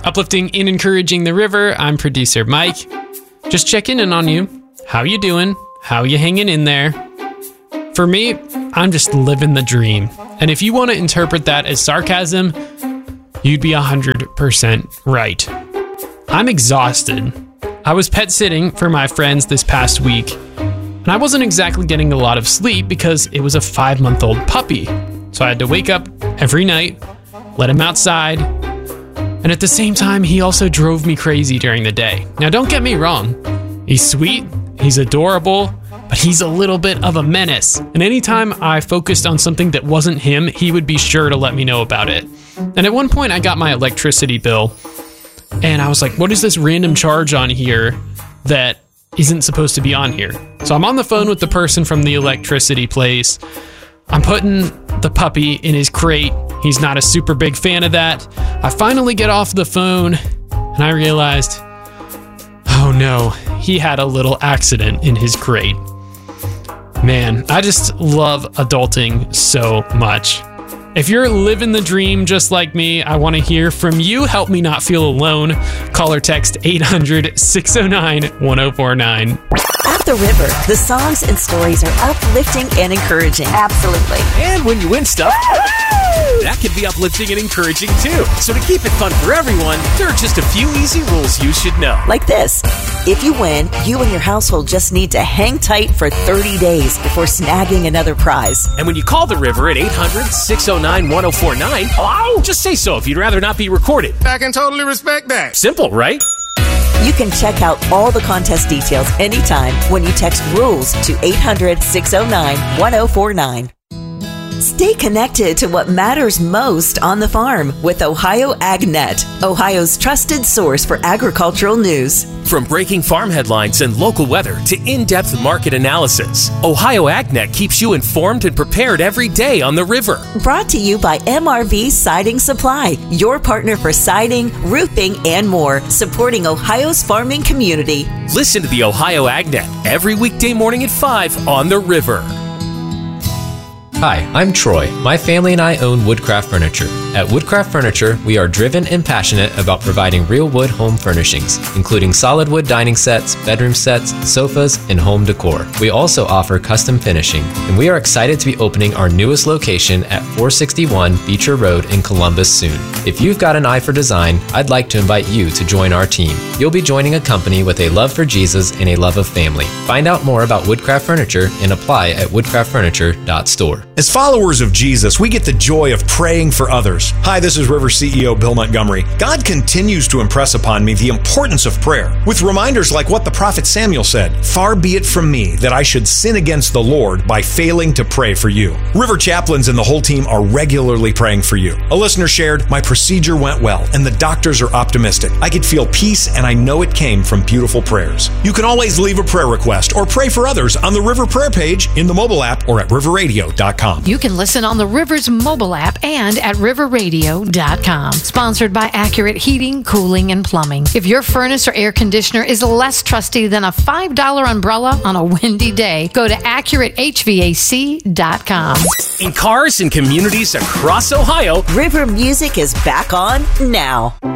Uplifting and encouraging the river, I'm producer Mike. Just checking in on you. How you doing? How you hanging in there? For me, I'm just living the dream. And if you want to interpret that as sarcasm, you'd be 100% right. I'm exhausted. I was pet sitting for my friends this past week, and I wasn't exactly getting a lot of sleep because it was a 5-month-old puppy. So I had to wake up every night, let him outside, and at the same time, he also drove me crazy during the day. Now, don't get me wrong. He's sweet, he's adorable, but he's a little bit of a menace. And anytime I focused on something that wasn't him, he would be sure to let me know about it. And at one point, I got my electricity bill, and I was like, what is this random charge on here that isn't supposed to be on here? So I'm on the phone with the person from the electricity place. I'm putting the puppy in his crate. He's not a super big fan of that. I finally get off the phone, and I realized, oh no, he had a little accident in his crate. Man, I just love adulting so much. If you're living the dream just like me, I want to hear from you. Help me not feel alone. Call or text 800-609-1049. At the River, the songs and stories are uplifting and encouraging. Absolutely. And when you win stuff, that can be uplifting and encouraging too. So to keep it fun for everyone, there are just a few easy rules you should know. Like this. If you win, you and your household just need to hang tight for 30 days before snagging another prize. And when you call the River at 800-609-1049, hello? Just say so if you'd rather not be recorded. I can totally respect that. Simple, right? You can check out all the contest details anytime when you text RULES to 800-609-1049. Stay connected to what matters most on the farm with Ohio AgNet, Ohio's trusted source for agricultural news. From breaking farm headlines and local weather to in-depth market analysis, Ohio AgNet keeps you informed and prepared every day on the river. Brought to you by MRV Siding Supply, your partner for siding, roofing, and more, supporting Ohio's farming community. Listen to the Ohio AgNet every weekday morning at 5 on the river. Hi, I'm Troy. My family and I own Woodcraft Furniture. At Woodcraft Furniture, we are driven and passionate about providing real wood home furnishings, including solid wood dining sets, bedroom sets, sofas, and home decor. We also offer custom finishing, and we are excited to be opening our newest location at 461 Beecher Road in Columbus soon. If you've got an eye for design, I'd like to invite you to join our team. You'll be joining a company with a love for Jesus and a love of family. Find out more about Woodcraft Furniture and apply at woodcraftfurniture.store. As followers of Jesus, we get the joy of praying for others. Hi, this is River CEO Bill Montgomery. God continues to impress upon me the importance of prayer, with reminders like what the prophet Samuel said, "Far be it from me that I should sin against the Lord by failing to pray for you." River chaplains and the whole team are regularly praying for you. A listener shared, "My procedure went well, and the doctors are optimistic. I could feel peace, and I know it came from beautiful prayers." You can always leave a prayer request or pray for others on the River prayer page in the mobile app or at riverradio.com. You can listen on the River's mobile app and at riverradio.com. Sponsored by Accurate Heating, Cooling, and Plumbing. If your furnace or air conditioner is less trusty than a $5 umbrella on a windy day, go to AccurateHVAC.com. In cars and communities across Ohio, River music is back on now.